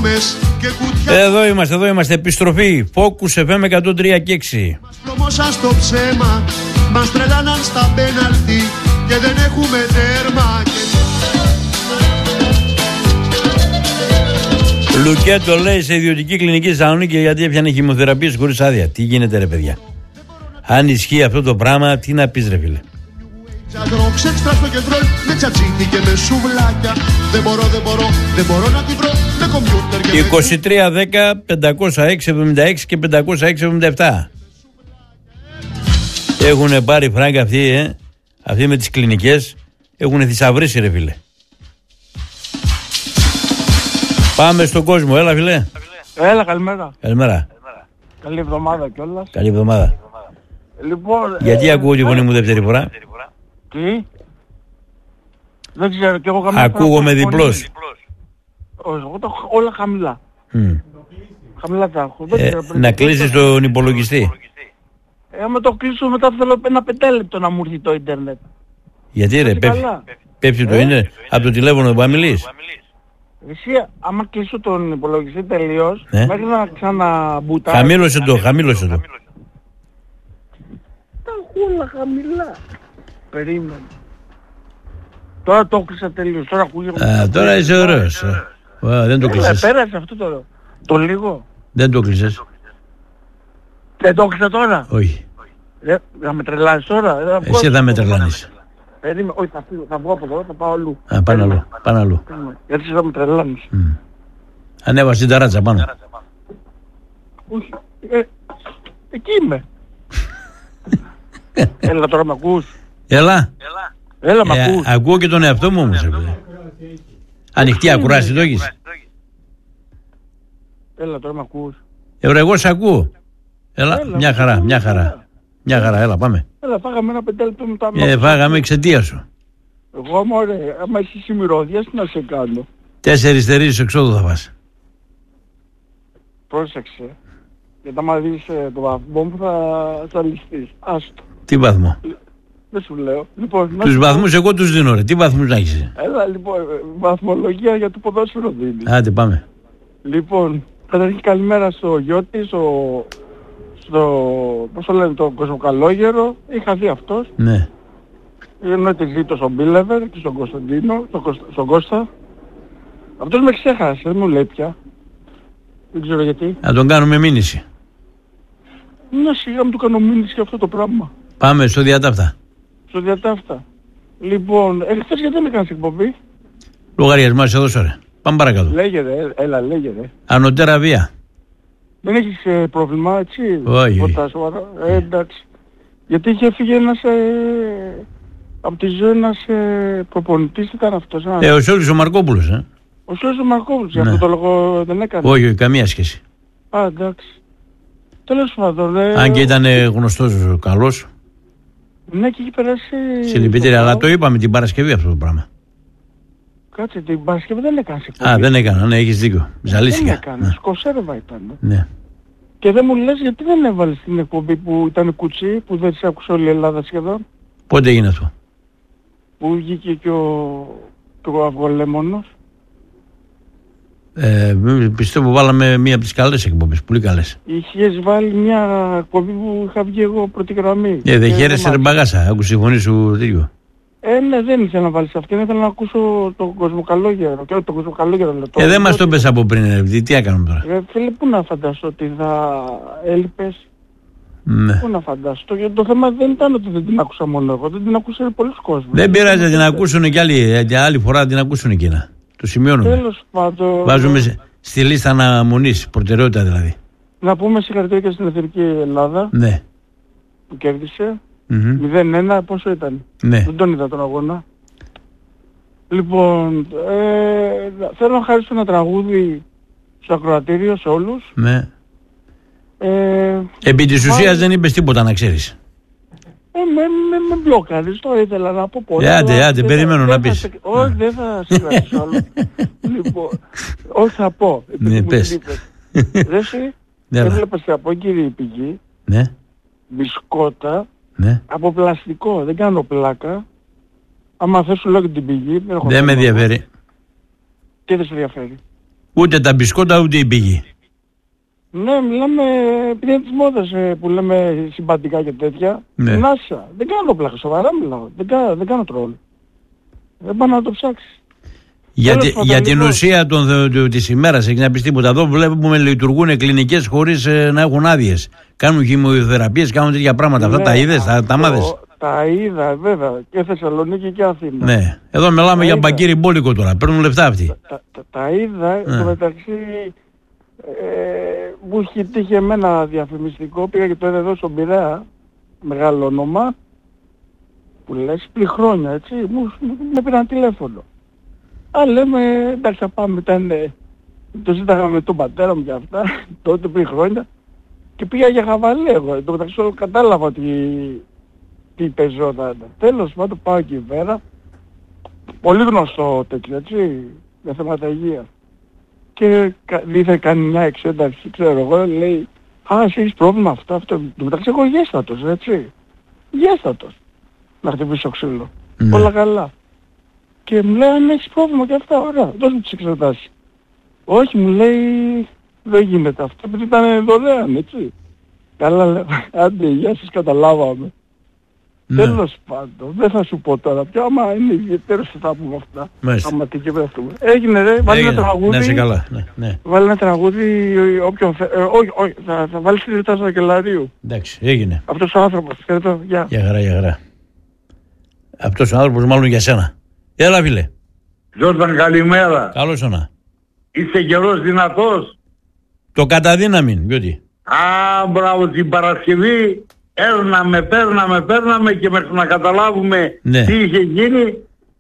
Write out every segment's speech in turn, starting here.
δρόμες και κουτιά. Εδώ είμαστε, επιστροφή. Focus FM 103 και 6. Μας πλωμώσαν στο ψέμα, μας τρελάναν στα πέναλτι και δεν έχουμε τέρμα. Λουκέτο λέει σε ιδιωτική κλινική Θεσσαλονίκη γιατί έπιανε χημειοθεραπείες χωρίς άδεια. Τι γίνεται ρε παιδιά? Αν ισχύει αυτό το πράγμα, τι να πεις ρε φίλε? 23-10-506-76 και 506-77. Έχουν πάρει φράγκα αυτοί, αυτοί με τις κλινικές. Έχουν θησαυρίσει ρε φίλε. Πάμε στον κόσμο, έλα φίλε. Έλα, καλημέρα. Καλημέρα. Καλή εβδομάδα κιόλας. Καλή εβδομάδα. Λοιπόν, γιατί ακούω τη φωνή μου δεύτερη φορά? Τι? Δεν ξέρω κι εγώ καμία. Ακούγομαι διπλός. Όχι, εγώ τα έχω όλα χαμηλά. Χαμηλά τα έχω. Να κλείσεις τον υπολογιστή. Άμα το κλείσω μετά θέλω ένα 5 λεπτό να μου έρθει το ίντερνετ. Γιατί ρε, πέφτει το ίντερνετ? Από το τηλέφωνο δεν πάει να μιλείς? Εσύ, άμα κλείσω τον υπολογιστή τελείως, μέχρι να ξαναμπουτάρει. Χαμήλωσε το. Τα έχω όλα χαμηλά. Περίμενε. Τώρα το έκλεισα τελείως. Τώρα ακούγεται. Τώρα είσαι ωραίος. Δεν το κλείσες. Πέρασε αυτό το λίγο. Δεν το κλείσες. Δεν το έκλεισα τώρα. Όχι. Θα με τρελάνεις τώρα. Εσύ θα με τρελάνεις. Περίμενε, όχι θα βγω από εδώ, θα πάω αλλού. Πάνω αλλού. Γιατί εσύ θα με τρελάνεις. Ανέβασε την ταράτσα πάνω. Όχι, εκεί είμαι. Έλα τώρα μ' ακούς? Έλα μ' ακούς? Ακούω και τον εαυτό μου όμως. Ανοιχτή ακουράση το έχεις? Έλα τώρα μ' ακούς? Εγώ σε ακούω. Έλα, μια χαρά, έλα πάμε. Έλα, φάγαμε ένα 5 λεπτό μετά. Φάγαμε εξαιτία σου. Εγώ μωρέ, άμα είσαι ημιροδιάς τι να σε κάνω? 4 στερήσεις εξόδου θα πας. Πρόσεξε. Γιατί άμα δεις το βαθμό μου θα ληστείς. Άστο. Τι βαθμό? Δεν σου λέω. Λοιπόν, τους βαθμούς εγώ τους δίνω ρε. Τι βαθμούς να έχεις? Έλα λοιπόν, βαθμολογία για το ποδόσφαιρο δίνει. Άντε πάμε. Λοιπόν, καταρχήν καλημέρα στο Γιώτη, πώς το λένε, το Κοσμοκαλόγερο. Είχα δει αυτός. Ναι. Εννοείται ζήτω στον Μπίλεβερ και στον Κωνσταντίνο, στον Κώστα. Αυτός με ξέχασε, δεν μου λέει πια. Δεν ξέρω γιατί. Να τον κάνουμε μήνυση. Ναι, σιγά μου του κάνω μήνυση για αυτό το πράγμα. Πάμε στο διατάφτα. Λοιπόν, χθες γιατί δεν έκανες εκπομπή? Λογαριασμάς εδώ ρε. Πάμε παρακάτω. Λέγεται. Ανωτέρα βία. Δεν έχεις πρόβλημα, έτσι? Όχι. Εντάξει. Γιατί είχε φύγει ένας από τη ζωή ένας προπονητής, ήταν αυτός. Ο Σόλης ο Μαρκόπουλος. Ο Σόλης ο Μαρκόπουλος, για αυτό το λόγο δεν έκανε. Όχι, καμία σχέση. Εντάξει. Τέλος πάντων. Αν και ήταν γνωστός καλός. Ναι, και έχει περάσει. Συλληπιτήρια, αλλά το είπαμε την Παρασκευή αυτό το πράγμα. Κάτσε, την Παρασκευή δεν έκανε εκπομπή. Δεν έκανα, ναι, έχεις δίκιο. Ζαλίστηκα. Δεν έκανε, σκοσέρβα ήταν. Ναι. Και δεν μου λες γιατί δεν έβαλες την εκπομπή που ήταν κουτσί, που δεν σε άκουσε όλη η Ελλάδα σχεδόν. Πότε έγινε αυτό? Που βγήκε και ο Αυγολέμονος. Πιστεύω βάλαμε μία από τις καλές εκπομπές, πολύ καλές. Είχες βάλει μια εκπομπή που είχα βγει εγώ πρώτη γραμμή. Δεν χαίρεσαι ρε μπαγάσα, άκουσε τη φωνή σου τέτοιο. Ναι, δεν ήθελα να βάλεις αυτήν, ήθελα να ακούσω τον Κοσμοκαλόγερο. Και το Κοσμοκαλόγερο λέω. Δεν μας το πες από πριν, τι έκαναμε τώρα? Φίλε, πού να φανταστώ ότι θα έλειπες? Ναι. Πού να φανταστώ? Γιατί το θέμα δεν ήταν ότι δεν την άκουσα μόνο εγώ, δεν την άκουσε πολλοί κόσμος. Δεν πειράζει να την ακούσουν κι άλλη φορά, να την ακούσουν εκείνα. Το σημειώνουμε. Τέλος πάντων. Βάζουμε στη λίστα αναμονής, προτεραιότητα δηλαδή. Να πούμε συγχαρητήρια στην Εθνική Ελλάδα. Ναι. Που κέρδισε. 0-1, πόσο ήταν? Ναι. Δεν τον είδα τον αγώνα. Λοιπόν, θέλω να χαρίσω ένα τραγούδι στο ακροατήριο σε όλους. Ναι. Επί της ουσίας δεν είπες τίποτα να ξέρεις. Με μπλόκαρες, το ήθελα να πω πολλά. Άντε, περιμένω να πεις. Όχι, δεν θα σε κρατήσω άλλο. Λοιπόν, όχι θα πω. Ναι, πες. Ρέση, έβλεπες από κύριε η πηγή, μπισκότα, από πλαστικό, δεν κάνω πλάκα. Άμα θες σου λέω και την πηγή. Δεν με ενδιαφέρει. Τι δεν σε ενδιαφέρει? Ούτε τα μπισκότα ούτε η πηγή. Ναι, μιλάμε επειδή είναι της μόδας που λέμε συμπαντικά και τέτοια. Ναι. Νάσα. Δεν κάνω πλάκα, σοβαρά μιλάω. Δεν κάνω τρόλ. Δεν πάω να το ψάξεις. Για την ουσία της ημέρας έχει να πεις τίποτα. Εδώ βλέπουμε λειτουργούν κλινικές χωρίς να έχουν άδειες. Κάνουν χημειοθεραπείες, κάνουν τέτοια πράγματα. Αυτά τα είδες, τα μάθες? Τα είδα βέβαια και Θεσσαλονίκη και Αθήνα. Ναι. Εδώ μιλάμε για μπαγκύρι μπόλικο τώρα. Παίρνουν λεφτά αυτοί. Τα είδα. Στο μεταξύ μου είχε τύχει εμένα διαφημιστικό. Πήγα και το είδα εδώ στον Πειραιά. Μεγάλο όνομα. Που λες πριν χρόνια, έτσι. Με πήραν τηλέφωνο. Λέμε εντάξει θα πάμε. Το ζήταγα με τον πατέρα μου και αυτά. Τότε πριν χρόνια. Και πήγα για χαβαλέ εγώ. Το μεταξύ κατάλαβα ότι τι πεζόταν. Τέλος πάντων πάω εκεί πέρα. Πολύ γνωστό τέτοιο, έτσι, για θέματα υγείας. Και ήθελε κάνει μια εξέταση, ξέρω εγώ, λέει εσύ έχεις πρόβλημα αυτό. Το μεταξύ εγώ γέστατος, έτσι. Γέστατος. Να χτυπήσω ξύλο. Ναι. Όλα καλά. Και μου λέει αν έχεις πρόβλημα και αυτά, ωραία, δώσ' μου τις εξετάσεις. Όχι, μου λέει δεν γίνεται αυτό, επειδή ήταν δωρεάν, έτσι. Καλά λέω, άντε γεια σας, καταλάβαμε. Ναι. Τέλος πάντων, δεν θα σου πω τώρα πια, άμα είναι ιδιαίτερος θα πούμε αυτά. Μάλιστα. Άμα τι και πέφτουμε. Έγινε ρε, βάλει ένα τραγούδι. Ναι, σε καλά. Ναι. Βάλει ένα τραγούδι, όποιον όχι, θα βάλει τη Ρίτα Σακελαρίου. Εντάξει, έγινε. Αυτός ο άνθρωπος, χαιρετώ, γεια. Για χαρά. Αυτός ο άνθρωπος μάλλον για σένα. Έλα φίλε. Τζόρνταν, καλημέρα. Καλώς όνα. Είσαι καιρός δυνατός? Το καταδύναμιν, διότι. Μπράβο, την Παρασκευή παίρναμε και μέχρι να καταλάβουμε τι είχε γίνει.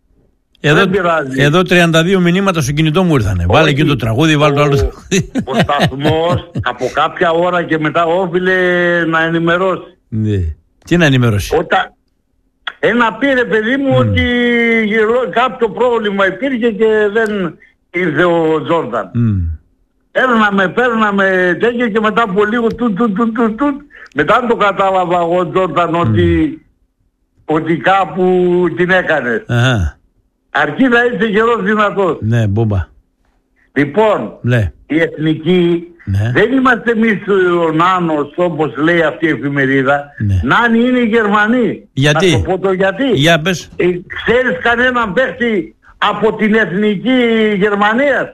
Εδώ 32 μηνύματα στο κινητό μου ήρθανε. Βάλε και το τραγούδι, βάλε το άλλο τραγούδι. Ο σταθμός από κάποια ώρα και μετά όφιλε να ενημερώσει. Ναι. Τι να ενημερώσει? Να πήρε παιδί μου ότι κάποιο πρόβλημα υπήρχε και δεν ήρθε ο Τζόρνταν. Παίρναμε τέτοιο και μετά από λίγο μετά το κατάλαβα εγώ Τζόρνταν ότι κάπου την έκανες. Αρκεί να είσαι καιρός δυνατός. Ναι, μπόμπα. Λοιπόν, η εθνική δεν είμαστε εμείς ο Νάνος όπως λέει αυτή η εφημερίδα. Νάνοι είναι οι Γερμανοί. Γιατί? Να το πω το γιατί. Για πες. Ξέρεις κανέναν παίχτη από την εθνική Γερμανίας?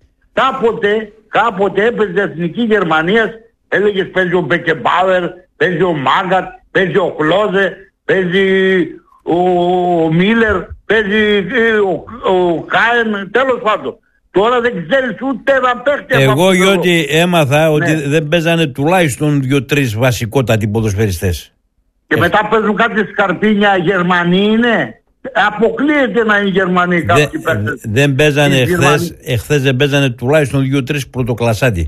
Κάποτε έπαιζε εθνική Γερμανίας, έλεγες παίζει ο Μπεκεμπάουερ, παίζει ο Μάγκατ, παίζει ο Κλόζε, παίζει ο Μίλερ, παίζει ο Κάεν, τέλος πάντων. Τώρα δεν ξέρεις ούτε ένα παίχτη. Εγώ γιατί έμαθα ότι δεν παίζανε τουλάχιστον 2-3 βασικότατοι ποδοσφαιριστές. Και μετά παίζουν κάτι σκαρπίνια, Γερμανοί είναι. Αποκλείεται να είναι Γερμανοί κάποιοι παίχτες. Δεν παίζανε εχθές δεν παίζανε τουλάχιστον 2-3 πρωτοκλασσάτοι.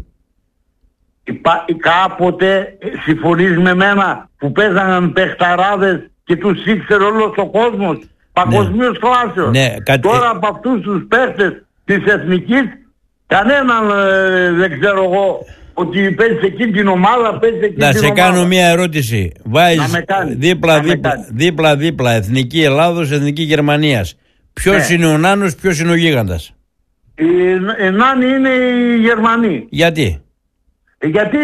Κάποτε συμφωνείς με μένα που παίζανε παιχταράδες και τους ήξερε όλος ο κόσμος παγκοσμίως κλάσεως. Τώρα από αυτούς τους παίχτες της εθνικής κανέναν δεν ξέρω εγώ ότι παίζει εκείνη την ομάδα, παίζει εκείνη την ομάδα. Να σε κάνω μια ερώτηση. Βάζεις δίπλα εθνική Ελλάδος, εθνική Γερμανίας. Ποιος είναι ο Νάνος, ποιος είναι ο γίγαντας? Οι Νάνοι είναι οι Γερμανοί. Γιατί? Γιατί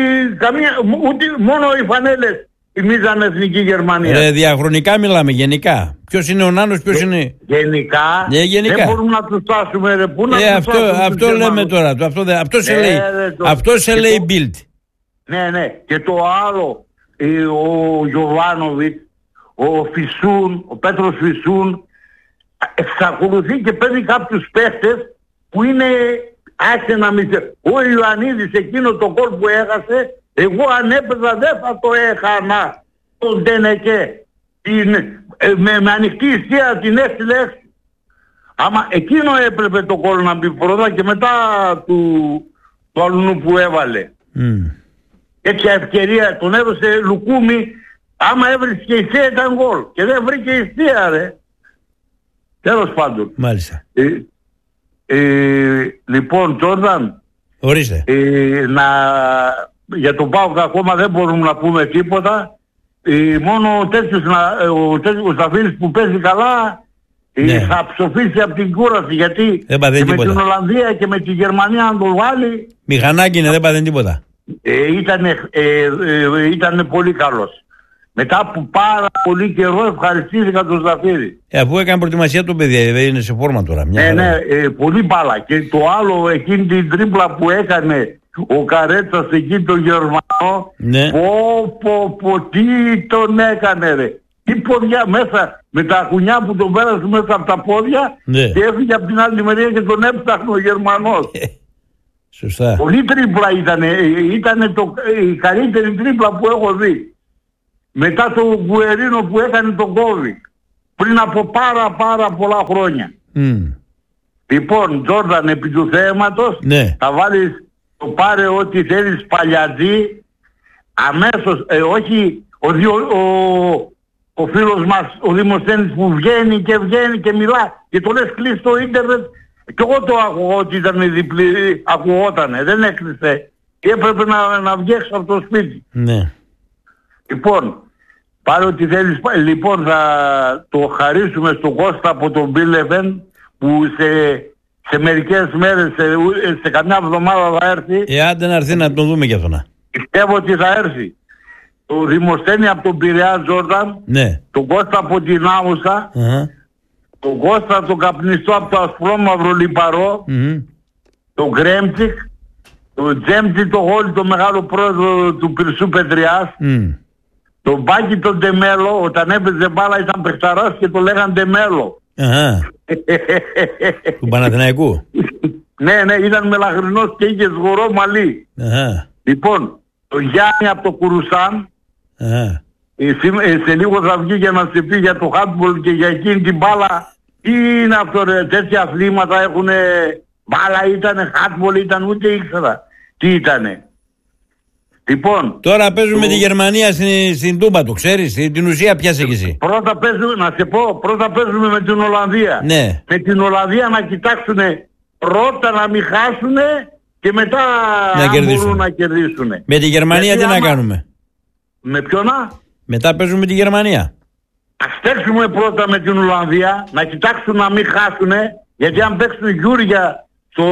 μόνο οι φανέλες μίζαν εθνική Γερμανία. Διαχρονικά μιλάμε, γενικά. Ποιος είναι ο Νάνος, ποιος είναι... Γενικά. Δεν μπορούμε να τους φτάσουμε. Αυτό λέμε τώρα. Αυτό σε λέει Bild. Ναι. Και το άλλο, ο Γιωβάνοβιτ, ο Φυσούν, ο Πέτρος Φυσούν, εξακολουθεί και παίρνει κάποιους παίχτες που είναι άσχενα μισέ. Ο Ιωαννίδης εκείνο το γκολ που έχασε, εγώ αν έπαιζα δεν θα το έχανα. Τον Ντενεκέ. Με ανοιχτή ιστία την έστειλε έξω. Άμα εκείνο έπρεπε το γκολ να μπει πρώτα και μετά του αλλού που έβαλε. Τέτοια ευκαιρία τον έδωσε Λουκούμι. Άμα έβρισκε ιστία ήταν γκολ. Και δεν βρήκε ιστία ρε. Τέλος πάντων. Μάλιστα. Λοιπόν, Τζόρνταν, ορίστε. Για τον ΠΑΟΚ ακόμα δεν μπορούμε να πούμε τίποτα. Μόνο ο Σταφίλης που παίζει καλά Ναι. Θα ψοφήσει από την κούραση, γιατί Δεν πάθαινε και με τίποτα. την Ολλανδία και με τη Γερμανία αν το βάλει Μηχανάκι είναι, δεν πάθαινε τίποτα. ήταν πολύ καλός. Μετά από πάρα πολύ καιρό ευχαριστήθηκα τον Ζαφύρη. Αφού έκανε προετοιμασία το παιδί, δεν είναι σε φόρμα τώρα. Μια χαρά. Πολύ μπάλα. Και το άλλο, εκείνη την τρίπλα που έκανε ο Καρέτσας εκεί το Γερμανό, Ναι. τι τον έκανε ρε. Τι πόδια μέσα, με τα κουνιά που τον πέρασε μέσα από τα πόδια, Ναι. και έφυγε από την άλλη μεριά και τον έψαχνε ο Γερμανός. Σωστά. Πολύ τρίπλα ήταν η καλύτερη τρίπλα που έχω δει. Μετά το Γκουερίνο που έκανε τον Κόβι, πριν από πάρα πολλά χρόνια. Λοιπόν, Τζόρνταν, επί του θέματος, Ναι. θα βάλεις, το πάρε ό,τι θέλεις παλιατζή, αμέσως, όχι ο φίλος μας, ο Δημοσθένης που βγαίνει και μιλά και το λες κλείσει το ίντερνετ, και εγώ το άκουγα ότι ήταν διπλή, ακουγότανε, δεν έκλεισε και έπρεπε να βγει έξω από το σπίτι. Ναι. Λοιπόν, πάρε ό,τι θέλεις. Λοιπόν, θα το χαρίσουμε στον Κώστα από τον Μπίλεβεν, που σε μερικές μέρες, σε καμιά εβδομάδα θα έρθει. Άντε να έρθει να τον δούμε κι αυτό. Πιστεύω ότι θα έρθει. Το Δημοσθένη από τον Πειραιά Τζόρνταν, Ναι. τον Κώστα από την Άουσα, τον Κώστα τον Καπνιστό από το Ασπρόμαυρο Λιπαρό, τον Γκρέμτσικ, τον Τζέμτζι το Γόλι, τον μεγάλο πρόεδρο του Πυρσού Πετριάς, τον Μπάκη τον Ντεμέλο, όταν έπαιζε μπάλα ήταν παιχταράς και το λέγαν Ντεμέλο. Του Παναθηναϊκού. Ναι, ήταν μελαχρινός και είχε σγορό μαλλί. Λοιπόν, το Γιάννη από το Κουρουσάν, σε λίγο θα βγει για να σε πει για το handball και για εκείνη την μπάλα. Τι είναι αυτό ρε, τέτοια αθλήματα έχουνε, μπάλα ήτανε, handball ήταν, ούτε ήξερα τι ήτανε. Λοιπόν, τώρα παίζουμε τη Γερμανία στην Τούμπα, το ξέρεις, την ουσία πιάσε κι εσύ. Πρώτα παίζουμε, να σε πω, πρώτα παίζουμε με την Ολλανδία. Ναι. Με την Ολλανδία να κοιτάξουνε πρώτα να μην χάσουνε και μετά να μπορούν να κερδίσουν. Με τη Γερμανία γιατί τι να κάνουμε? Με ποιον να? Μετά παίζουμε τη Γερμανία. Ας παίξουμε πρώτα με την Ολλανδία, να κοιτάξουν να μην χάσουνε, γιατί αν παίξουν γιούρια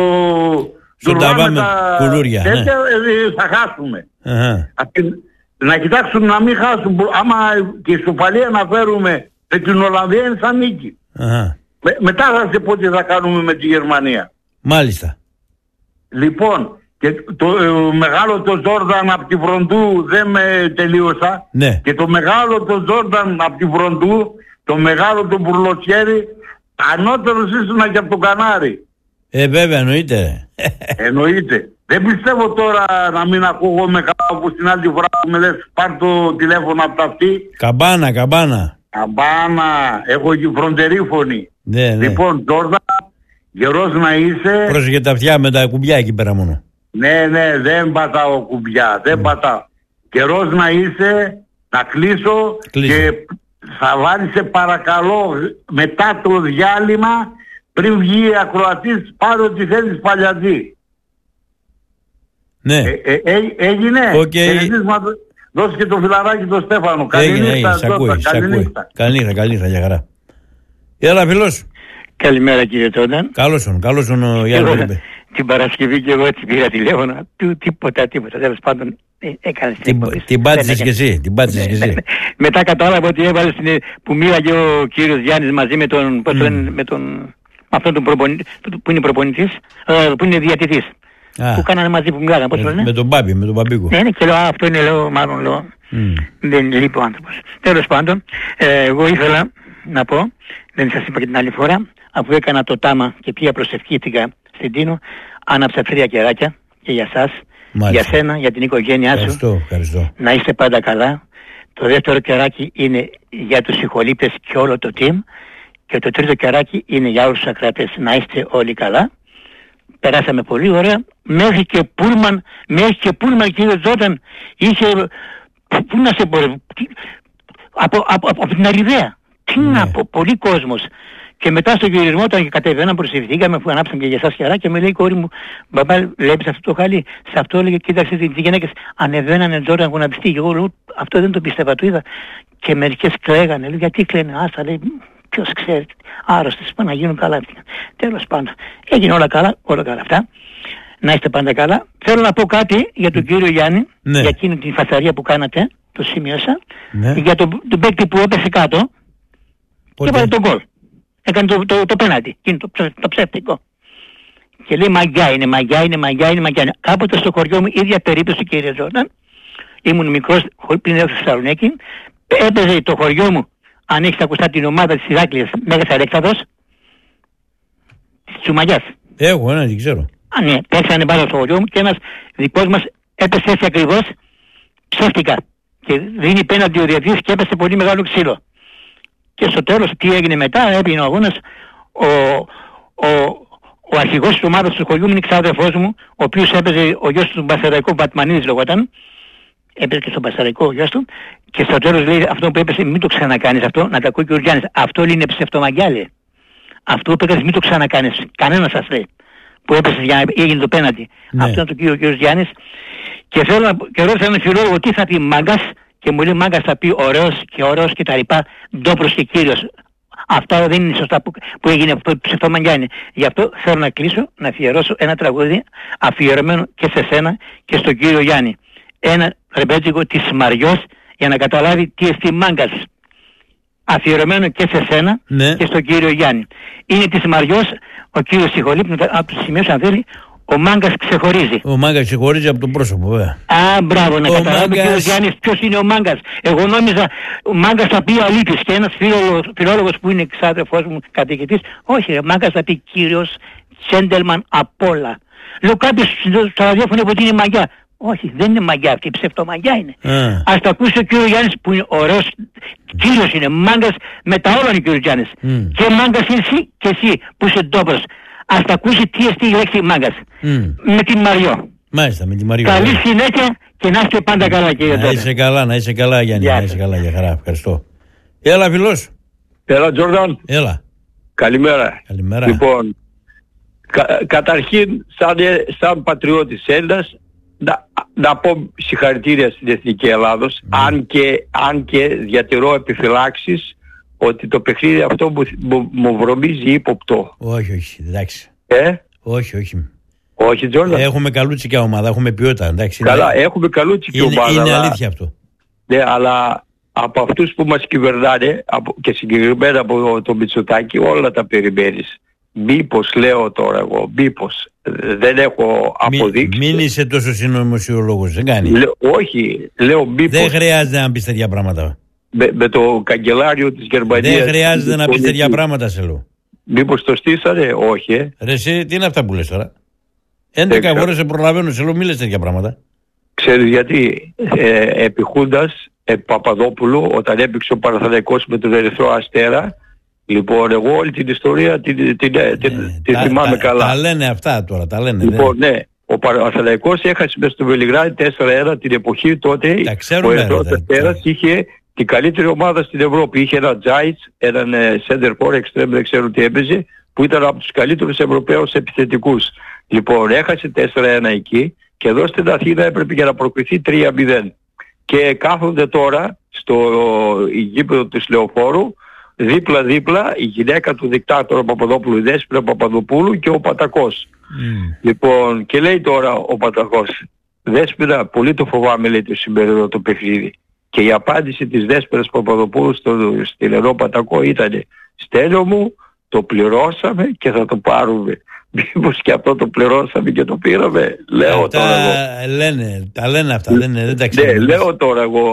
στον ταβά με κουλούρια, τέτοια, θα χάσουμε. Να κοιτάξουν να μην χάσουν. Άμα και η ισοπαλία να φέρουμε με την Ολλανδία είναι σαν νίκη. Μετά θα σε πω τι θα κάνουμε με τη Γερμανία. Μάλιστα. Λοιπόν, και το μεγάλο το Τζόρνταν από τη Βροντού δεν με τελείωσα. Ναι. Και το μεγάλο το Τζόρνταν από τη Βροντού, το μεγάλο το Μπουρλοτσιέρι, ανώτερος ήσουν και από το Κανάρι. Βέβαια, εννοείται. Εννοείται. Δεν πιστεύω τώρα να μην ακούγομαι καλά όπως την άλλη φορά που με λες πάρ' το τηλέφωνο από τα αυτή. Καμπάνα. Καμπάνα. Έχω και φροντερή φωνή. Ναι. Λοιπόν, Τζόρνταν, γερός να είσαι. Πρόσεχε τα αυτιά με τα κουμπιά εκεί πέρα μόνο. Ναι, δεν πατάω κουμπιά. Δεν πατάω. Καιρός να είσαι, να κλείσω. Και θα βάλεις σε παρακαλώ μετά το διάλειμμα, πριν βγει ακροατής, πάρε ό,τι θέλεις παλιατζή. Ναι. Έγινε. Δώσε και το φιλαράκι το Στέφανο. Καλή νύχτα. Καλή νύχτα, για χαρά. Έλα φίλος. Καλημέρα κύριε Τζόρνταν. Καλώς ο Γιάννη. Την Παρασκευή και εγώ έτσι πήρα τηλέφωνο. Τίποτα. Τέλος πάντων έκανες την εκπομπή. Την πάτησες κι εσύ. Μετά κατάλαβα ότι έβαλες που μίλαγε ο κύριος Γιάννης μαζί με τον αυτόν τον προπονητή που είναι προπονητής, που είναι διατητής. Που κάνανε μαζί που μιλάγανε, πώς το λένε. Με τον Μπαμπίκο. Ναι, και λέω αυτό είναι μάλλον δεν λείπει ο άνθρωπος. Τέλος πάντων, εγώ ήθελα να πω, δεν σας είπα και την άλλη φορά, αφού έκανα το τάμα και πήγα προσευχήθηκα στην Τίνο, άναψα 3 κεράκια και για σας, για σένα, για την οικογένειά σου. Ευχαριστώ. Να είστε πάντα καλά. Το δεύτερο κεράκι είναι για τους συγχωρήπτες και όλο το team. Και το τρίτο κεράκι είναι για όλους τους ακρατές. Να είστε όλοι καλά. Περάσαμε πολύ ωραία. Μέχρι και πούλμαν κύριε Τζόρνταν είχε, πού να σε πω, από την Αριδαία. Τι να πω, πολύ κόσμος. Και μετά στο γυρισμό όταν κατεβαίναμε προσευχηθήκαμε, αφού ανάψαμε και για εσάς κερά και με λέει η κόρη μου, μπαμπά βλέπεις αυτό το χαλί. Σε αυτό έλεγε κοίταξε τις γυναίκες ανεβαίνανε Τζόρνταν γοναπιστή. Και εγώ λέω αυτό δεν το πίστευα, το είδα. Και μερικές κλαίγανε, λέει γιατί κλαίνε, άστα λέει. ποιος ξέρει, άρρωστες, πάνε να γίνουν καλά. Τέλος πάντων, έγινε όλα καλά αυτά. Να είστε πάντα καλά. Θέλω να πω κάτι για τον κύριο Γιάννη, ναι. για εκείνη την φασαρία που κάνατε, το σημείωσα, ναι. για τον παίκτη που έπεσε κάτω και έβαλε τον γκολ. Έκανε το πέναντι, το ψεύτικο. Και λέει μαγιά είναι. Κάποτε στο χωριό μου, ίδια περίπτωση, κύριε Τζόρνταν, ήμουν μικρός πριν έρθω στη Θεσσαλονίκη, έπαιζε το χωριό μου, αν έχεις ακουστά την ομάδα της Ηράκλειας, Μέγας Αλέξανδρος, της Τσουμαγιάς. Έχω, δεν ξέρω. Ναι, πέσανε πάνω στο χωριό μου και ένας δικός μας έπεσε έτσι ακριβώς ψεύτικα. Και δίνει πέναντι ο διαιτητής και έπεσε πολύ μεγάλο ξύλο. Και στο τέλος τι έγινε μετά, έπινε ο αγώνας, ο αρχηγός της ομάδας του χωριού μου είναι ξάδερφός μου, ο οποίος έπαιζε ο γιος του Μπασαραϊκού, Βατμανίδης λεγόταν, έπαιζε και στον Μπασαραϊκό ο γιος του, και στο τέλος λέει αυτό που έπεσε, μην το ξανακάνεις αυτό, να τα ακούει και ο Γιάννης. Αυτό λέει είναι ψευτομαγιά, λέει. Αυτό που έπαιζε μην το ξανακάνεις, κανένας σας λέει. Που έπεσε για να έγινε το πέναντι. Ναι. Αυτό είναι το κύριο Γιάννης. Και ρώτησα έναν φιλόλογο τι θα πει μάγκας, και μου λέει μάγκας θα πει ωραίος και τα λοιπά, ντόπρος και κύριος. Αυτά δεν είναι σωστά που έγινε, ψευτομαγιά είναι. Γι' αυτό θέλω να κλείσω, να αφιερώσω ένα τραγούδι αφιερωμένο και σε σένα και στον κύριο Γιάννη. Ένα ρεμπέτζικο της Μαριός, για να καταλάβει τι εστί μάγκας. Αφιερωμένο και σε σένα, ναι, και στον κύριο Γιάννη. Είναι της Μαριός, ο κύριος Σιχολίπνου, από τους σημείους αν θέλει, ο μάγκας ξεχωρίζει. Ο μάγκας ξεχωρίζει από το πρόσωπο, βέβαια. Α, μπράβο, να καταλάβει ο κύριος Γιάννης ποιος είναι ο μάγκας. Εγώ νόμιζα ο μάγκας θα πει αλήτης, και ένας φιλόλογος που είναι εξάδελφός μου καθηγητής, όχι, ο μάγκας θα πει κύριος Τσέντελμαν απ' όλα. Λέω κάποιος στο ραδιόφωνο είπε ότι είναι μαγιά. Όχι, δεν είναι μαγιά αυτή, ψευτομαγιά είναι. Ας το ακούσει ο κύριος Γιάννης που είναι ωραίος, κύριος είναι, μάγκας με τα όλα είναι ο κύριος Γιάννης. Και μάγκας είναι εσύ και εσύ που είσαι ντόπρος. Ας το ακούσει τι εστί η λέξη μάγκας. Με την Μαριό. Μάλιστα, με την Μαριό. Καλή συνέχεια και να είστε πάντα καλά, κύριε Τζόρνταν. Να είσαι καλά Γιάννη, να είσαι καλά, για χαρά, ευχαριστώ. Έλα φιλός. Έλα Τζόρνταν. Έλα. Καλημέρα. Λοιπόν, καταρχήν σαν πατριώτης Έλληνας, να πω συγχαρητήρια στην Εθνική Ελλάδος, αν και διατηρώ επιφυλάξεις ότι το παιχνίδι αυτό μου βρωμίζει ύποπτο. Όχι, εντάξει. Όχι. Όχι, Τζόρνταν. Έχουμε καλούτσικια ομάδα, έχουμε ποιότητα, εντάξει. Καλά, έχουμε καλούτσικια ομάδα. Είναι αλήθεια αυτό. Ναι, αλλά από αυτούς που μας κυβερνάνε, και συγκεκριμένα από το Μητσοτάκη, όλα τα περιμένεις. Μήπως, λέω τώρα εγώ, δεν έχω αποδείξει. Μην είσαι τόσο συνωμοσιολόγος, δεν κάνει. Όχι, λέω μήπως. Δεν χρειάζεται να πεις τέτοια πράγματα. Με το καγκελάριο της Γερμανίας. Δεν χρειάζεται να πεις τέτοια πράγματα, σε λέω. Μήπως το στήσανε, όχι. Ρε εσύ, τι είναι αυτά που λες τώρα. 11 φορές σε προλαβαίνω, σε λέω, μη λες τέτοια πράγματα. Ξέρεις γιατί, επί Χούντας, Παπαδόπουλου, όταν έπαιξε ο Παναθηναϊκός με τον Ερυθρό Αστέρα, λοιπόν, εγώ όλη την ιστορία τη θυμάμαι καλά. Τα λένε αυτά τώρα, τα λένε. Λοιπόν, ναι. Ο Παναθηναϊκός έχασε μες στο Βελιγράδι 4-1 την εποχή τότε. Ο Ερυθρός Αστέρας είχε την καλύτερη ομάδα στην Ευρώπη. Είχε έναν Τζάιτς, έναν center for extreme, δεν ξέρω τι έπαιζε, που ήταν από τους καλύτερους Ευρωπαίους επιθετικούς. Λοιπόν, έχασε 4-1 εκεί και εδώ στην Αθήνα έπρεπε για να προκριθεί 3-0. Και κάθονται τώρα στο γήπεδο της Λεωφόρου, δίπλα-δίπλα η γυναίκα του δικτάτορα Παπαδόπουλου, η Δέσποινα Παπαδοπούλου, και ο Πατακός. Λοιπόν, και λέει τώρα ο Πατακός, Δέσποινα, πολύ το φοβάμαι, λέει, το σημερινό το παιχνίδι. Και η απάντηση της Δέσποινας Παπαδοπούλου στην Ενό Πατακό ήταν, Στέλιο μου, το πληρώσαμε και θα το πάρουμε. Μήπως και αυτό το πληρώσαμε και το πήραμε. Λέω τώρα εγώ. Τα λένε αυτά, δεν τα ξέρω. Ναι, λέω τώρα εγώ.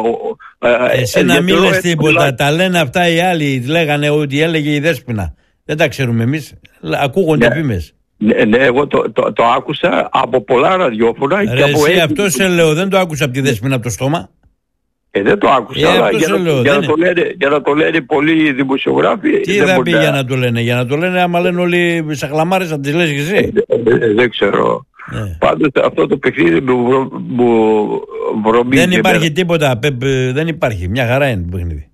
Εσύ να μην λες τίποτα. Τα λένε αυτά οι άλλοι. Λέγανε ότι έλεγε η Δέσποινα. Δεν τα ξέρουμε εμείς. Ακούγονται φήμες. Ναι, εγώ το άκουσα από πολλά ραδιόφωνα. Εσύ αυτό σε λέω, δεν το άκουσα από τη Δέσποινα από το στόμα. Δεν το άκουσα, αλλά για να το λένε πολλοί δημοσιογράφοι. Τι θα πει για να το λένε? Για να το λένε, άμα λένε όλοι σαχλαμάρες, θα τις λες και εσύ. Δεν ξέρω. Πάντως αυτό το παιχνίδι μου βρωμίζει. Δεν υπάρχει τίποτα, δεν υπάρχει. Μια χαρά είναι το παιχνίδι.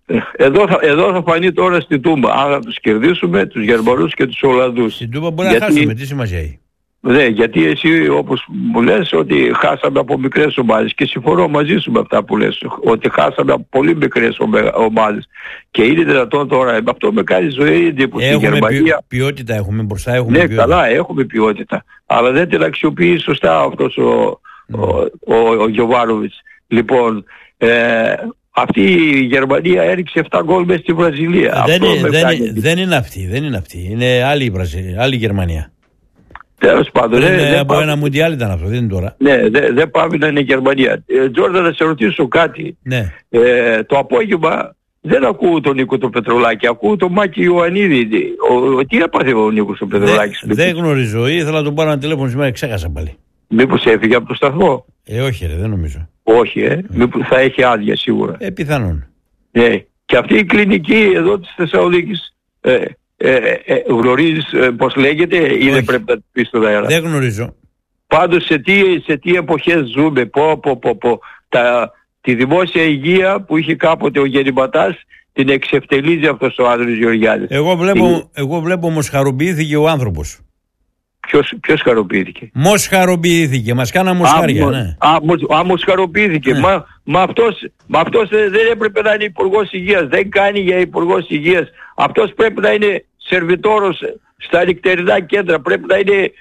Εδώ θα φανεί τώρα στη Τούμπα. Αν θα τους κερδίσουμε, τους Γερμανούς και τους Ολλανδούς. Στην Τούμπα μπορεί να χάσουμε, τι σημασία έχει. Ναι, γιατί εσύ όπως μου λες ότι χάσαμε από μικρές ομάδες και συμφωνώ μαζί σου με αυτά που λες, ότι χάσαμε από πολύ μικρές ομάδες και είναι δυνατόν τώρα, με αυτό με κάνει ζωή εντύπωση στη Γερμανία. Ποιότητα έχουμε μπροστά, έχουμε ναι, ποιότητα. Καλά, έχουμε ποιότητα, αλλά δεν την αξιοποιεί σωστά αυτός ο Γιοβάνοβιτς. Λοιπόν, αυτή η Γερμανία έριξε 7 γκολ μέσα στη Βραζιλία. Δεν είναι αυτή, είναι άλλη Γερμανία. Τέλος πάντων. Από ένα μουντιάλ ήταν αυτό, δεν είναι τώρα. Ναι, δεν πάμε να είναι η Γερμανία. Τζόρνταν, να σε ρωτήσω κάτι. Ναι. Το απόγευμα δεν ακούω τον Νίκο τον Πετρολάκη, ακούω τον Μάκη Ιωαννίδη. Τι έπαθε ο Νίκος τον Πετρολάκη? Δεν γνωρίζω, ήθελα να τον πάρω ένα τηλέφωνο σήμερα, ξέχασα πάλι. Μήπως έφυγε από το σταθμό? Όχι ρε, δεν νομίζω. Όχι, μήπως θα έχει άδεια σίγουρα. Πιθανόν. Και αυτή η κλινική εδώ της Θεσσαλονίκης, γνωρίζεις πώς λέγεται ή δεν πρέπει να πεις στον αέρα? Δεν γνωρίζω. Πάντως σε τι εποχές ζούμε, τη δημόσια υγεία που είχε κάποτε ο Γεννηματάς την εξευτελίζει αυτός ο Άδωνης Γεωργιάδης. Εγώ βλέπω μοσχαροποιήθηκε ο άνθρωπος. Ποιος χαροποιήθηκε? Μοσχαροποιήθηκε, μας κάνα μοσχάρια, ναι. Μοσχαροποιήθηκε. Ναι. Μα αυτός δεν έπρεπε να είναι υπουργός υγείας, δεν κάνει για υπουργός υγείας. Αυτός πρέπει να είναι σερβιτόρος στα νυχτερινά κέντρα, πρέπει να είναι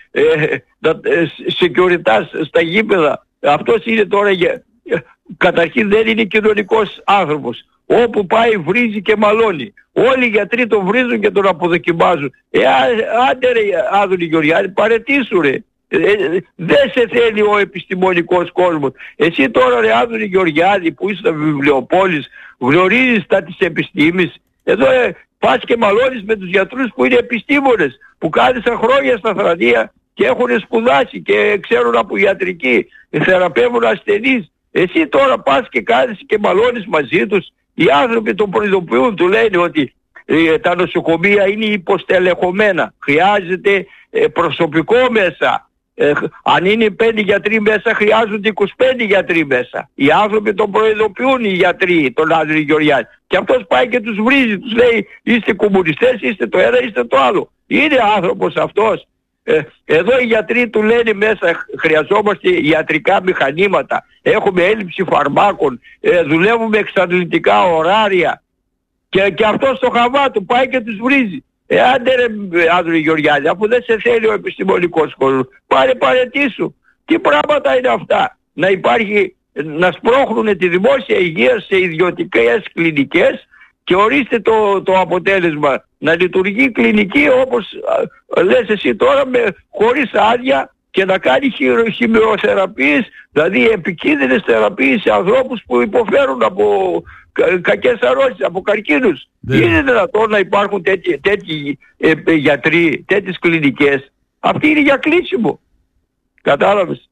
σεκιουριτάς στα γήπεδα. Αυτός είναι τώρα, καταρχήν δεν είναι κοινωνικός άνθρωπος. Όπου πάει βρίζει και μαλώνει. Όλοι οι γιατροί τον βρίζουν και τον αποδοκιμάζουν. Άντε ρε Άδωνη Γεωργιάδη, παραιτήσου ρε. Δεν σε θέλει ο επιστημονικός κόσμος. Εσύ τώρα ρε Άδωνη Γεωργιάδη που είσαι βιβλιοπόλης, γνωρίζεις τα της επιστήμης. Εδώ πας και μαλώνεις με τους γιατρούς που είναι επιστήμονες, που κάθισαν χρόνια στα θρανία και έχουν σπουδάσει και ξέρουν από ιατρική, θεραπεύουν ασθενείς. Εσύ τώρα πας και κάθεσαι και μαλώνεις μαζί τους. Οι άνθρωποι τον προειδοποιούν, του λένε ότι τα νοσοκομεία είναι υποστελεχωμένα, χρειάζεται προσωπικό μέσα. Αν είναι 5 γιατροί μέσα, χρειάζονται 25 γιατροί μέσα. Οι άνθρωποι τον προειδοποιούν, οι γιατροί, τον Άδωνη Γεωργιάδη. Και αυτός πάει και τους βρίζει, τους λέει είστε κομμουνιστές, είστε το ένα, είστε το άλλο. Είναι άνθρωπος αυτός. Εδώ οι γιατροί του λένε μέσα χρειαζόμαστε ιατρικά μηχανήματα, έχουμε έλλειψη φαρμάκων, δουλεύουμε εξαντλητικά ωράρια και αυτό στο χαβά του πάει και τους βρίζει. Άντε ρε Άδωνη Γεωργιάδη, αφού δεν σε θέλει ο επιστημονικός κόσμος, παρετήσου. Τι πράγματα είναι αυτά? Να υπάρχει, να σπρώχνουν τη δημόσια υγεία σε ιδιωτικές κλινικές και ορίστε το αποτέλεσμα. Να λειτουργεί η κλινική όπως λες εσύ τώρα, χωρίς άδεια, και να κάνει χημειοθεραπείες, δηλαδή επικίνδυνες θεραπείες σε ανθρώπους που υποφέρουν από κακές αρρώστιες, από καρκίνους. Είναι δυνατόν να υπάρχουν τέτοιοι γιατροί, τέτοιες κλινικές? Αυτή είναι για κλείσιμο. Κατάλαβες?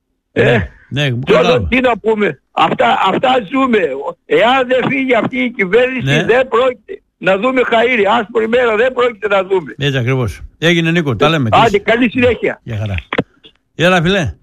Τώρα τι να πούμε? Αυτά ζούμε. Εάν δεν φύγει αυτή η κυβέρνηση, δεν πρόκειται να δούμε χαΐρι. Άσπρη μέρα δεν πρόκειται να δούμε. Έτσι ακριβώς. Έγινε Νίκο, τα λέμε. Άντε, καλή συνέχεια. Γεια χαρά. Έλα φιλέ.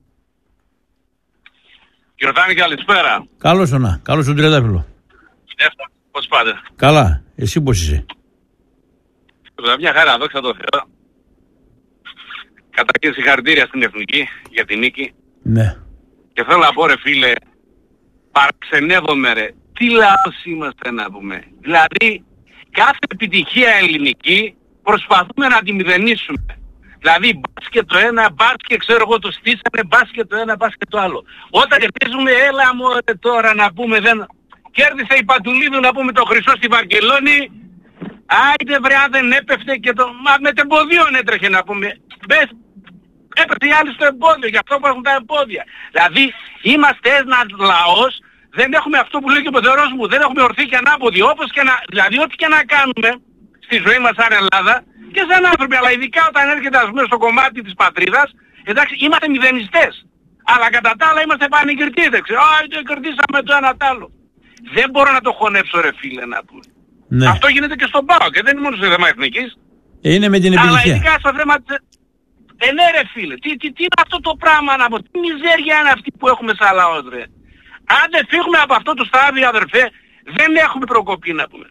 Γιορτάνη, καλησπέρα. Καλώς ονά. Καλώς τον Τριαντάφυλλο. Πώς πάτε? Καλά. Εσύ πώς είσαι? Μια χαρά, δόξα τω Θεώ. Καταρχήν συγχαρητήρια στην Εθνική για την νίκη. Ναι. Και θέλω να πω ρε φίλε, παραξενεύομαι ρε, τι λαός είμαστε να πούμε. Δηλαδή κάθε επιτυχία ελληνική προσπαθούμε να τη μηδενίσουμε. Δηλαδή μπάσκετ το ένα, μπάσκετ ξέρω εγώ το στήσανε, μπάσκετ το ένα, μπάσκετ το άλλο. Όταν κερδίζουμε, έλα μωρέ τώρα να πούμε, δεν... Κέρδισε η Παντουλίδου να πούμε το χρυσό στη Βαρκελόνη. Άιντε βρε, αν δεν έπεφτε και το... Μα με το εμποδίον έτρεχε να πούμε. Μπες, έπεφτε οι άλλοι στο εμπόδιο, γι' αυτό υπάρχουν τα εμπόδια. Δηλαδή είμαστε ένας λαός, δεν έχουμε αυτό που λέει και ο πεθερός μου, δεν έχουμε ορθή και ανάποδη. Όπως και να... Δηλαδή ό,τι και να κάνουμε στη ζωή μας σαν Ελλάδα και σαν άνθρωποι, αλλά ειδικά όταν έρχεται ας πούμε στο κομμάτι της πατρίδας, εντάξει, είμαστε μηδενιστές. Αλλά κατά τα άλλα είμαστε πανηγυρτίδες. Κερδίσαμε το ένα τ' άλλο. Δεν μπορώ να το χωνέψω ρε φίλε να πούμε. Ναι. Αυτό γίνεται και στον ΠΑΟΚ και δεν είναι μόνο στο θέμα εθνικής. Είναι με την επιτυχία. Αλλά ειδικά στο θέμα της... ναι ρε φίλε, τι είναι αυτό το πράγμα να πω, τι μιζέρια είναι αυτή που έχουμε σαν λαός ρε. Αν δεν φύγουμε από αυτό το στάδιο αδερφέ, δεν έχουμε προκοπή να πούμε.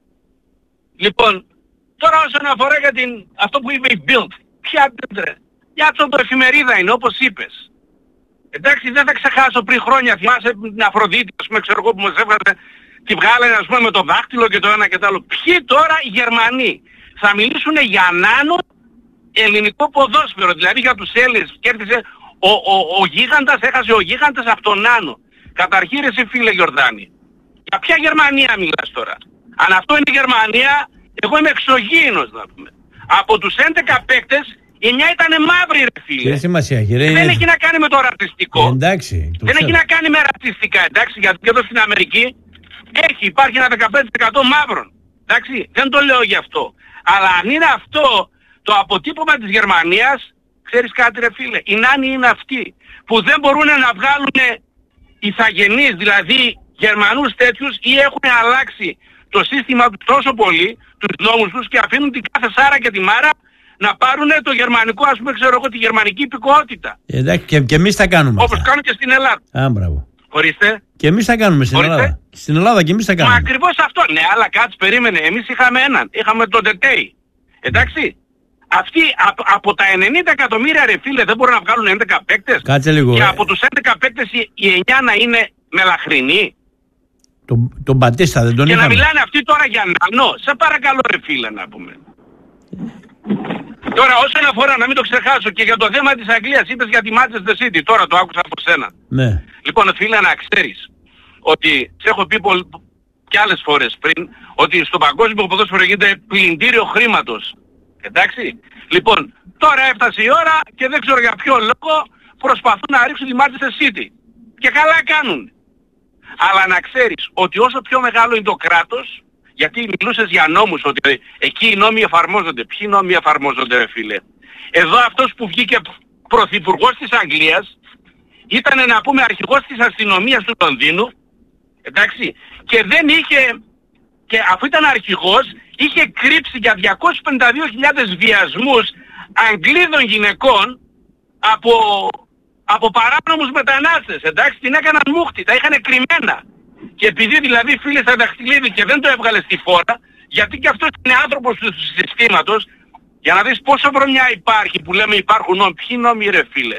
Λοιπόν, τώρα όσον αφορά για αυτό που είπε η Bild, ποια Bild ρε. Γιάτσο το εφημερίδα είναι, όπως είπες. Εντάξει, δεν θα ξεχάσω πριν χρόνια, θυμάσαι την Αφροδίτη, ας πούμε, ξέρω εγώ που μας έβγαζε, τη βγάλανε, ας πούμε, με το δάχτυλο και το ένα και το άλλο. Ποιοι τώρα οι Γερμανοί θα μιλήσουν για νάνο ελληνικό ποδόσφαιρο, δηλαδή για τους Έλληνες. Κέρδισε ο γίγαντας, έχασε ο γίγαντας από τον νάνο. Καταρχήν εσύ φίλε Γιορδάνη, για ποια Γερμανία μιλάς τώρα? Αν αυτό είναι η Γερμανία, εγώ είμαι εξωγήινος να πούμε. Από τους 11 παίκτες, η 9 ήταν μαύρη ρε φίλε. Δεν έχει να κάνει με το ρατσιστικό. Εντάξει, δεν έχει να κάνει με ρατσιστικά, εντάξει, γιατί και εδώ στην Αμερική υπάρχει ένα 15% μαύρων. Εντάξει, δεν το λέω γι' αυτό. Αλλά αν είναι αυτό το αποτύπωμα της Γερμανίας, ξέρεις κάτι ρε φίλε, οι νάνοι είναι αυτοί που δεν μπορούν να βγάλουν ηθαγενείς, δηλαδή Γερμανούς τέτοιους, ή έχουν αλλάξει το σύστημα τους τόσο πολύ, τους νόμους τους, και αφήνουν την κάθε Σάρα και τη Μάρα να πάρουν το γερμανικό, ας πούμε, ξέρω εγώ, τη γερμανική υπηκότητα. Εντάξει, και εμείς τα κάνουμε. Όπως κάνουν και στην Ελλάδα. Μπράβο. Ορίστε. Και εμείς τα κάνουμε στην Ελλάδα. Στην Ελλάδα και εμείς τα κάνουμε. Μα ακριβώς αυτό. Ναι, αλλά κάτσε, περίμενε. Εμείς είχαμε έναν. Είχαμε τον Τετέι. Εντάξει. Αυτοί από τα 90 εκατομμύρια ρε φίλε δεν μπορούν να βγάλουν 11 παίκτες. Κάτσε λίγο. Και από τους 11 παίκτες οι 9 να είναι μελαχρινοί. Τον Μπατίστα δεν τον και είχαμε. Να μιλάνε αυτοί τώρα για νανό. Σε παρακαλώ ρε φίλε να πούμε. Τώρα όσον αφορά, να μην το ξεχάσω, και για το θέμα της Αγγλίας, είπες για τη Manchester City, τώρα το άκουσα από σένα. Ναι. Λοιπόν φίλε, να ξέρεις ότι σε έχω πει και άλλες φορές πριν, ότι στο παγκόσμιο ποδόσφαιρο γίνεται πλυντήριο χρήματος. Εντάξει. Λοιπόν, τώρα έφτασε η ώρα και δεν ξέρω για ποιο λόγο προσπαθούν να ρίξουν τη Manchester City. Και καλά κάνουν. Αλλά να ξέρεις ότι όσο πιο μεγάλο είναι το κράτος, γιατί μιλούσες για νόμους, ότι εκεί οι νόμοι εφαρμόζονται. Ποιοι νόμοι εφαρμόζονται ρε φίλε? Εδώ αυτός που βγήκε πρωθυπουργός της Αγγλίας ήταν να πούμε αρχηγός της αστυνομίας του Λονδίνου, εντάξει, και δεν είχε, και αφού ήταν αρχηγός, είχε κρύψει για 252.000 βιασμούς Αγγλίδων γυναικών από παράνομους μετανάστες, εντάξει, την έκαναν μούχτη, τα είχαν κρυμμένα. Και επειδή δηλαδή φίλε στα δαχτυλίδι και δεν το έβγαλε στη φόρα, γιατί και αυτός είναι άνθρωπος του συστήματος, για να δεις πόσο βρωμιά υπάρχει που λέμε υπάρχουν νόμοι. Ποιοι νόμοι ρε φίλε?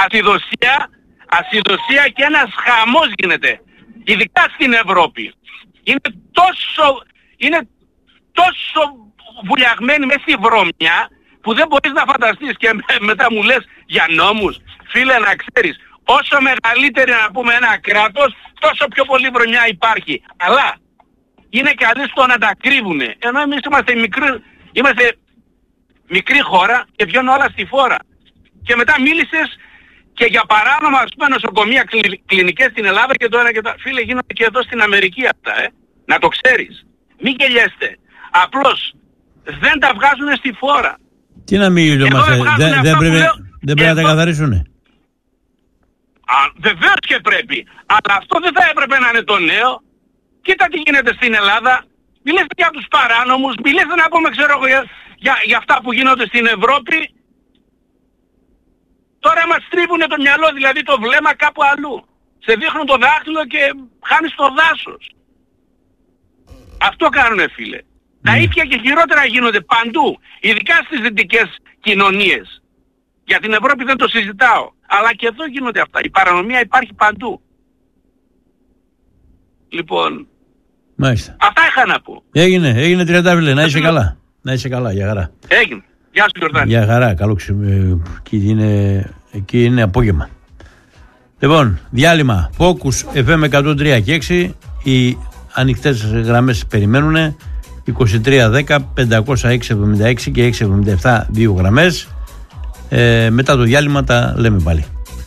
Ασυδοσία και ένας χαμός γίνεται. Ειδικά στην Ευρώπη. Είναι τόσο βουλιαγμένη μέσα στη βρωμιά που δεν μπορείς να φανταστείς, και μετά μου λες για νόμους. Φίλε να ξέρεις, όσο μεγαλύτερη να πούμε ένα κράτος, τόσο πιο πολύ βρωμιά υπάρχει. Αλλά είναι καλή στο να τα κρύβουνε. Ενώ εμείς είμαστε μικρή χώρα και βγαίνουν όλα στη φόρα. Και μετά μίλησες και για παράνομα, ας πούμε, νοσοκομεία, κλινικές στην Ελλάδα και το ένα και το άλλο. Φίλε, γίνονται και εδώ στην Αμερική αυτά, να το ξέρεις. Μην γελιέστε. Απλώς δεν τα βγάζουν στη φόρα. Τι να μην δεν πρέπει να τα καθαρίσουνε? Βεβαίως και πρέπει. Αλλά αυτό δεν θα έπρεπε να είναι το νέο. Κοίτα τι γίνεται στην Ελλάδα. Μιλήστε για τους παράνομους. Μιλήστε να πούμε, ξέρω εγώ, για αυτά που γίνονται στην Ευρώπη. Τώρα μας τρίβουνε το μυαλό, δηλαδή το βλέμμα κάπου αλλού. Σε δείχνουν το δάχτυλο και χάνεις το δάσος. Αυτό κάνουνε φίλε. Τα ίδια και χειρότερα γίνονται παντού. Ειδικά στις δυτικές κοινωνίες. Για την Ευρώπη δεν το συζητάω. Αλλά και εδώ γίνονται αυτά. Η παρανομία υπάρχει παντού. Λοιπόν, μάλιστα. Αυτά είχα να πω. Έγινε Τριαντάφυλλε, να είσαι καλά. Να είσαι καλά, για χαρά. Έγινε. Γεια σου Γιορδάνη. Για χαρά, καλό εκεί είναι απόγευμα. Λοιπόν, διάλειμμα. Focus FM 103 και 6. Οι ανοιχτές γραμμές περιμένουν. 2310 506 76 και 677 δύο γραμμές. Μετά το διάλειμμα τα λέμε πάλι.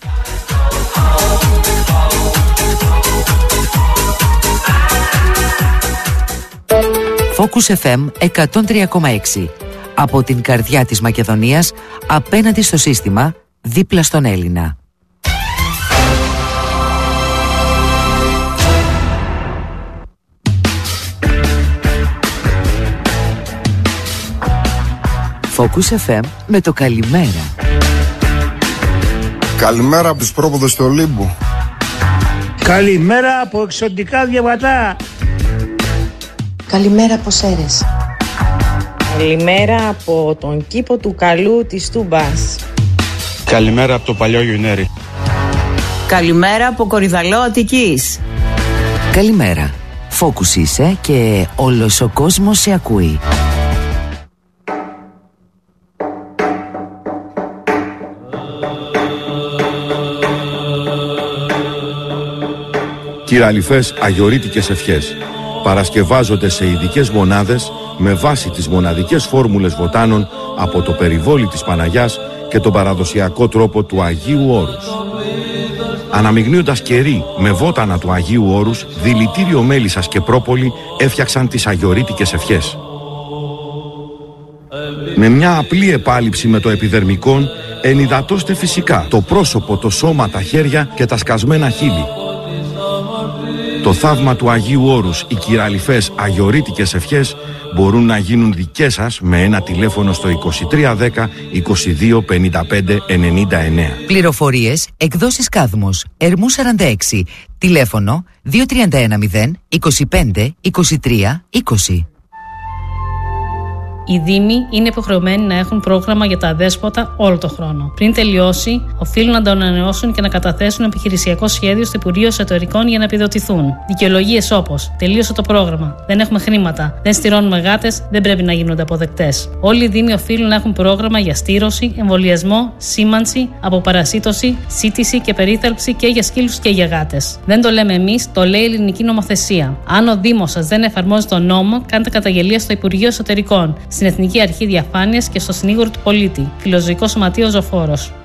Focus FM 103,6. Από την καρδιά της Μακεδονίας, απέναντι στο σύστημα, δίπλα στον Έλληνα. Focus FM με το καλημέρα. Καλημέρα από τους πρόποδες του Ολύμπου. Καλημέρα από εξωτικά διαβατά. Καλημέρα από Σέρες. Καλημέρα από τον κήπο του Καλού της Τούμπας. Καλημέρα από το παλιό Γιουνέρι. Καλημέρα από Κορυδαλό Αττικής. Καλημέρα. Φόκους είσαι και όλος ο κόσμος σε ακούει. Κυραλιφές αγιορείτικες ευχές παρασκευάζονται σε ειδικές μονάδες με βάση τις μοναδικές φόρμουλες βοτάνων από το περιβόλι της Παναγιάς και τον παραδοσιακό τρόπο του Αγίου Όρους. Αναμειγνύοντας κερί με βότανα του Αγίου Όρους, δηλητήριο μέλισσας και πρόπολη έφτιαξαν τις αγιορείτικες ευχές. Με μια απλή επάλυψη με το επιδερμικόν ενυδατώστε φυσικά το πρόσωπο, το σώμα, τα χέρια και τα σκασμένα χείλη. Το θαύμα του Αγίου Όρους, οι κυραλιφές αγιορείτικες ευχές μπορούν να γίνουν δικές σας με ένα τηλέφωνο στο 2310 22 55 99. Πληροφορίες, εκδόσεις Κάδμος, Ερμού 46, τηλέφωνο 2310 25 23 20. Οι Δήμοι είναι υποχρεωμένοι να έχουν πρόγραμμα για τα αδέσποτα όλο το χρόνο. Πριν τελειώσει, οφείλουν να το ανανεώσουν και να καταθέσουν επιχειρησιακό σχέδιο στο Υπουργείο Εσωτερικών για να επιδοτηθούν. Δικαιολογίες όπως τελείωσε το πρόγραμμα, δεν έχουμε χρήματα, δεν στηρώνουμε γάτες, δεν πρέπει να γίνονται αποδεκτές. Όλοι οι Δήμοι οφείλουν να έχουν πρόγραμμα για στήρωση, εμβολιασμό, σήμανση, αποπαρασίτωση, σύτηση και περίθαλψη και για σκύλους και για γάτες. Δεν το λέμε εμείς, το λέει η ελληνική νομοθεσία. Αν ο Δήμος σας δεν εφαρμόζει τον νόμο, κάντε καταγγελία στο Υπουργείο Εσωτερικών, στην Εθνική Αρχή Διαφάνειας και στο Συνήγορο του Πολίτη. Φιλοζωικό Σωματείο Ζωφόρος.